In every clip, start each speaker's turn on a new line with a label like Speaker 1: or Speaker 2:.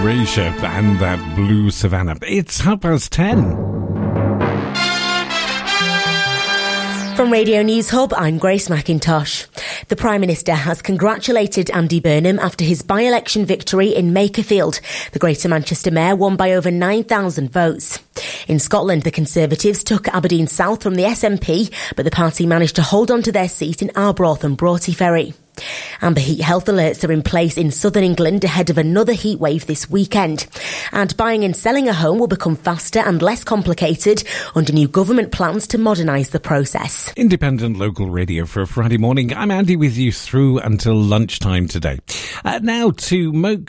Speaker 1: Erasure and that Blue Savannah. It's 10:30.
Speaker 2: From Radio News Hub, I'm Grace McIntosh. The Prime Minister has congratulated Andy Burnham after his by-election victory in Makerfield. The Greater Manchester Mayor won by over 9,000 votes. In Scotland, the Conservatives took Aberdeen South from the SNP, but the party managed to hold on to their seat in Arbroath and Broughty Ferry. Amber heat health alerts are in place in southern England ahead of another heat wave this weekend. And buying and selling a home will become faster and less complicated under new government plans to modernise the process.
Speaker 1: Independent local radio for a Friday morning. I'm Andy with you through until lunchtime today. Now to mark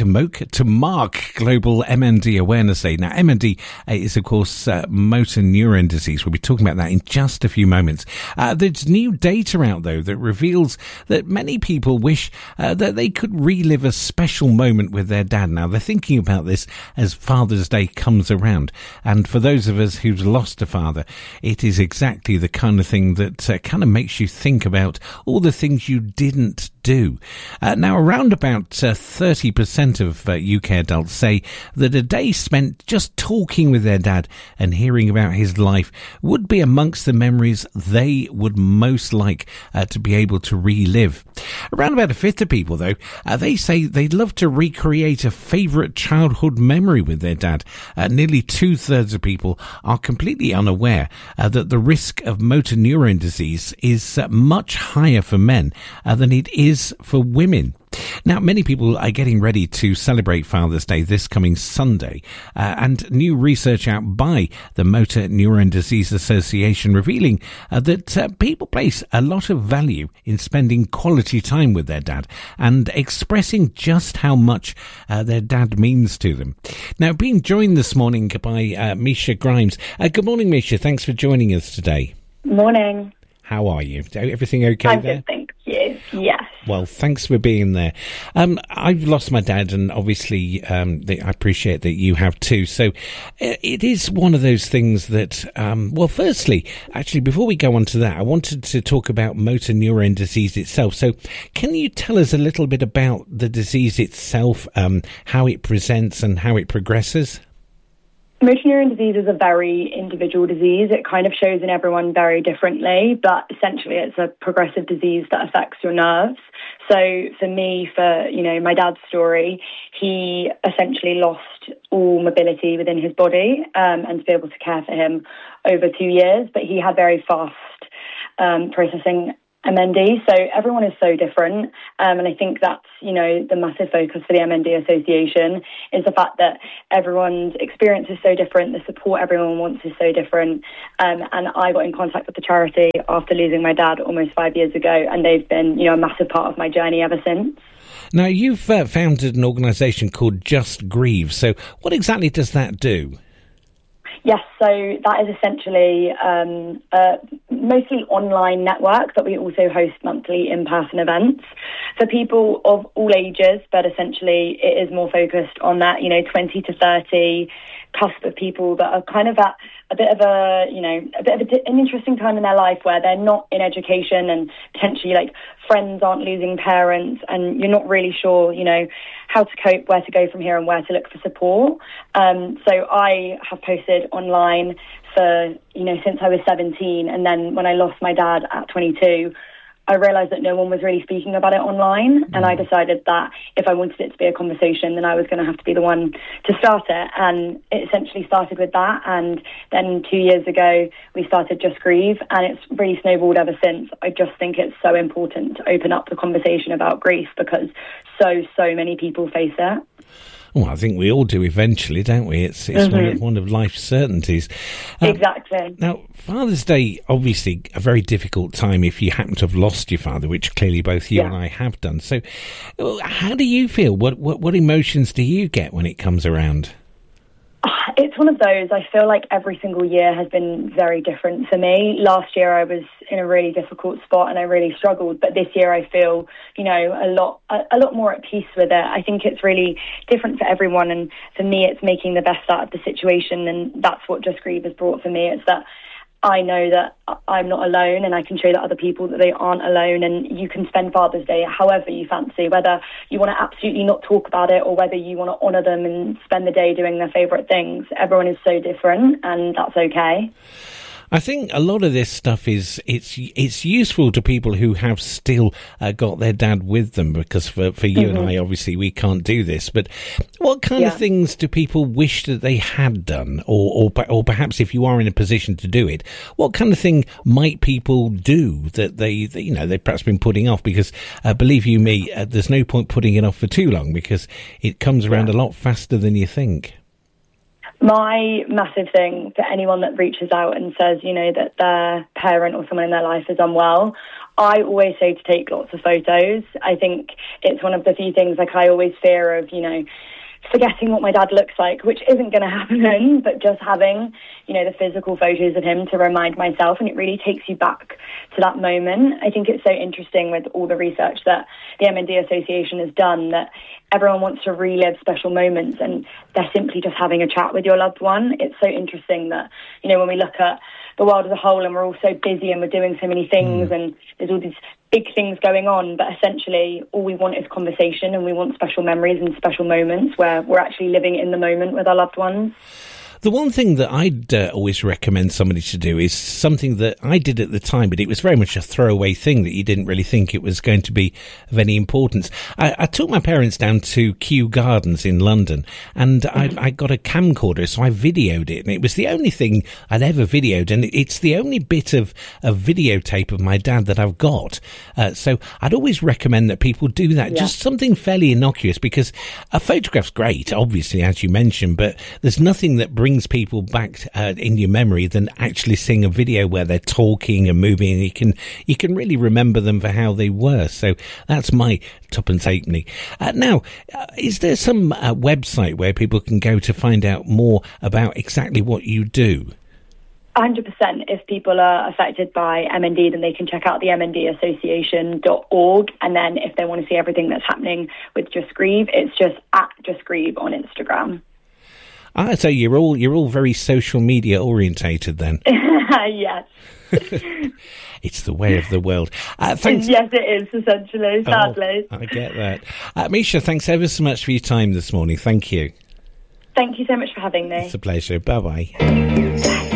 Speaker 1: Global MND Awareness Day. Now MND is of course motor neurone disease. We'll be talking about that in just a few moments. There's new data out though that reveals that many people wish that they could relive a special moment with their dad. Now, they're thinking about this as Father's Day comes around. And for those of us who've lost a father, it is exactly the kind of thing that kind of makes you think about all the things you didn't do. Now, around about 30% of UK adults say that a day spent just talking with their dad and hearing about his life would be amongst the memories they would most like to be able to relive. Around about a fifth of people, though, they say they'd love to recreate a favourite childhood memory with their dad. Nearly 2/3 of people are completely unaware that the risk of motor neurone disease is much higher for men than it is for women. Now, many people are getting ready to celebrate Father's Day this coming Sunday, and new research out by the Motor Neurone Disease Association revealing that people place a lot of value in spending quality time with their dad and expressing just how much their dad means to them. Now, being joined this morning by Misha Grimes. Good morning, Misha. Thanks for joining us today.
Speaker 3: Morning.
Speaker 1: How are you? Everything okay
Speaker 3: I'm
Speaker 1: there?
Speaker 3: Good, thank you. Yes.
Speaker 1: Well, thanks for being there. I've lost my dad, and obviously I appreciate that you have too. So it is one of those things that, well, firstly, actually, before we go on to that, I wanted to talk about motor neurone disease itself. So can you tell us a little bit about the disease itself, how it presents and how it progresses?
Speaker 3: Motor neurone disease is a very individual disease. It kind of shows in everyone very differently, but essentially it's a progressive disease that affects your nerves. So for me, my dad's story, he essentially lost all mobility within his body, and to be able to care for him over 2 years, but he had very fast processing MND. So everyone is so different. And I think that's, the massive focus for the MND Association is the fact that everyone's experience is so different. The support everyone wants is so different. And I got in contact with the charity after losing my dad almost 5 years ago. And they've been, a massive part of my journey ever since.
Speaker 1: Now, you've founded an organisation called Just Grieve. So what exactly does that do?
Speaker 3: Yes, so that is essentially a mostly online network that we also host monthly in-person events for people of all ages, but essentially it is more focused on that, 20 to 30 cusp of people that are kind of at an interesting time in their life where they're not in education and potentially like friends aren't losing parents and you're not really sure, how to cope, where to go from here and where to look for support. So I have posted online for, since I was 17. And then when I lost my dad at 22, I realised that no one was really speaking about it online. And I decided that if I wanted it to be a conversation, then I was going to have to be the one to start it. And it essentially started with that. And then 2 years ago, we started Just Grieve. And it's really snowballed ever since. I just think it's so important to open up the conversation about grief because so many people face it.
Speaker 1: Well, I think we all do eventually, don't we? It's one of life's certainties.
Speaker 3: Exactly.
Speaker 1: Now, Father's Day, obviously a very difficult time if you happen to have lost your father, which clearly both you and I have done. So how do you feel? What emotions do you get when it comes around?
Speaker 3: It's one of those. I feel like every single year has been very different for me. Last year I was in a really difficult spot and I really struggled. But this year I feel, a lot more at peace with it. I think it's really different for everyone. And for me, it's making the best out of the situation. And that's what Just Grieve has brought for me. It's that I know that I'm not alone, and I can show that other people that they aren't alone, and you can spend Father's Day however you fancy, whether you want to absolutely not talk about it or whether you want to honour them and spend the day doing their favourite things. Everyone is so different, and that's okay.
Speaker 1: I think a lot of this stuff it's useful to people who have still got their dad with them, because for you and I, obviously, we can't do this. But what kind of things do people wish that they had done, or perhaps if you are in a position to do it, what kind of thing might people do that they've perhaps been putting off? Because believe you me, there's no point putting it off for too long, because it comes around a lot faster than you think.
Speaker 3: My massive thing for anyone that reaches out and says, that their parent or someone in their life is unwell, I always say to take lots of photos. I think it's one of the few things, I always fear of, forgetting what my dad looks like, which isn't going to happen, but just having, the physical photos of him to remind myself, and it really takes you back to that moment. I think it's so interesting with all the research that the MND Association has done, that everyone wants to relive special moments, and they're simply just having a chat with your loved one. It's so interesting that, when we look at the world as a whole and we're all so busy and we're doing so many things and there's all these big things going on, but essentially all we want is conversation, and we want special memories and special moments where we're actually living in the moment with our loved ones.
Speaker 1: The one thing that I'd always recommend somebody to do is something that I did at the time, but it was very much a throwaway thing that you didn't really think it was going to be of any importance. I took my parents down to Kew Gardens in London, and I got a camcorder, so I videoed it, and it was the only thing I'd ever videoed, and it's the only bit of videotape of my dad that I've got. So I'd always recommend that people do that, just something fairly innocuous, because a photograph's great, obviously, as you mentioned, but there's nothing that brings people back in your memory than actually seeing a video where they're talking and moving, and you can really remember them for how they were. So that's my tuppence halfpenny. Now, is there some website where people can go to find out more about exactly what you do?
Speaker 3: 100%. If people are affected by MND, then they can check out the mndassociation.org. And then if they want to see everything that's happening with Just Grieve, it's just at Just Grieve on Instagram.
Speaker 1: So you're all very social media orientated then.
Speaker 3: Yes.
Speaker 1: It's the way of the world. Thanks.
Speaker 3: Yes, it is, essentially, sadly.
Speaker 1: I get that. Misha, thanks ever so much for your time this morning. Thank you.
Speaker 3: Thank you so much for having me.
Speaker 1: It's a pleasure. Bye-bye.